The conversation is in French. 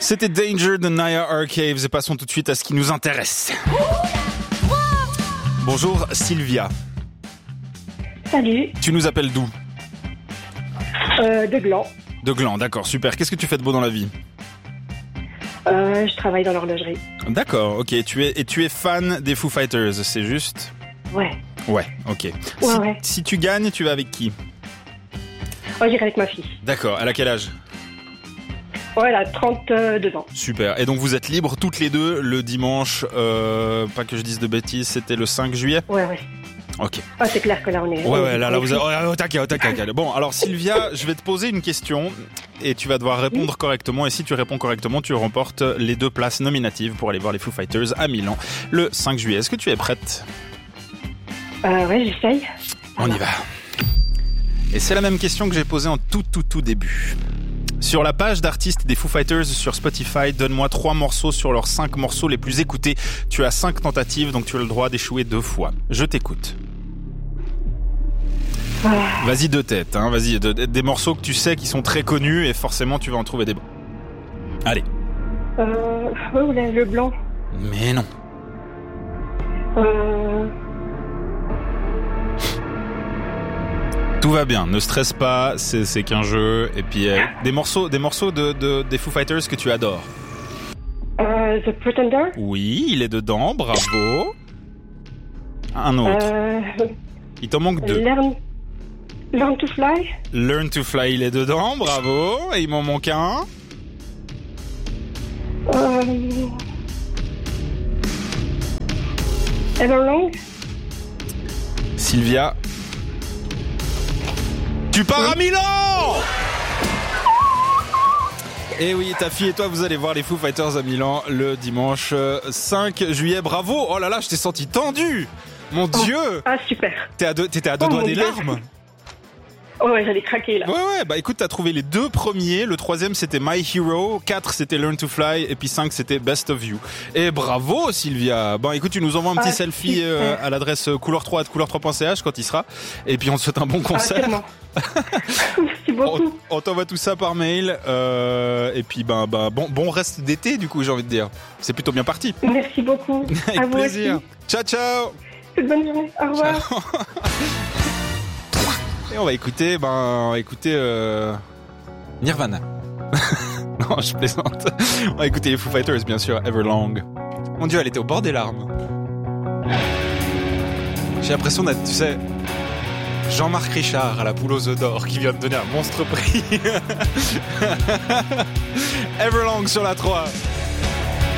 C'était Danger de Naya Arcaves et passons tout de suite à ce qui nous intéresse. Bonjour Sylvia. Salut. Tu nous appelles d'où ? De Gland. De Gland, d'accord, super. Qu'est-ce que tu fais de beau dans la vie ? Je travaille dans l'horlogerie. D'accord, ok. Tu es fan des Foo Fighters, c'est juste ? Ouais. Ouais, ok. Ouais. Si tu gagnes, tu vas avec qui ? J'irai avec ma fille. D'accord, elle a quel âge ? Ouais, elle a 32 ans. Super. Et donc vous êtes libres toutes les deux le dimanche, pas que je dise de bêtises, c'était le 5 juillet ? Ouais. Ok. Ah, c'est clair que là on est... Ouais, là vous avez... au taquet. Bon, alors Sylvia, je vais te poser une question et tu vas devoir répondre correctement. Et si tu réponds correctement, tu remportes les 2 places nominatives pour aller voir les Foo Fighters à Milan le 5 juillet. Est-ce que tu es prête ? Ouais, j'essaye. On y va. Et c'est la même question que j'ai posée en tout début. Sur la page d'artistes des Foo Fighters sur Spotify, donne-moi 3 morceaux sur leurs 5 morceaux les plus écoutés. Tu as 5 tentatives, donc tu as le droit d'échouer 2 fois. Je t'écoute. Vas-y de tête, hein, vas-y. Des morceaux que tu sais qui sont très connus et forcément tu vas en trouver des bons. Allez. Le blanc. Mais non. Tout va bien, ne stresse pas, c'est qu'un jeu. Et puis des morceaux des Foo Fighters que tu adores. The Pretender. Oui, il est dedans, bravo. Un autre. Il t'en manque 2. Learn to Fly. Learn to Fly, il est dedans, bravo. Et il m'en manque un. Everlong. Sylvia. Tu pars à Milan! Et oui, ta fille et toi, vous allez voir les Foo Fighters à Milan le dimanche 5 juillet. Bravo! Oh là là, je t'ai senti tendu! Mon Dieu! Ah, super. T'étais à 2 doigts des larmes? Ouais, j'allais craquer là. Ouais, bah écoute, t'as trouvé les 2 premiers. Le 3e, c'était My Hero. 4, c'était Learn to Fly. Et puis 5, c'était Best of You. Et bravo, Sylvia. Bon, écoute, tu nous envoies un petit selfie à l'adresse couleur3@couleur3.ch quand il sera. Et puis on te souhaite un bon concert. Merci beaucoup. On t'envoie tout ça par mail. Et puis bon reste d'été, du coup, j'ai envie de dire. C'est plutôt bien parti. Merci beaucoup. Avec à vous plaisir. Aussi. Ciao. Bonne journée. Au revoir. Ciao. Et on va écouter, Nirvana. Non, je plaisante. On va écouter les Foo Fighters, bien sûr, Everlong. Mon Dieu, elle était au bord des larmes. J'ai l'impression d'être, tu sais, Jean-Marc Richard à la poule aux œufs d'or qui vient de donner un monstre prix. Everlong sur la 3.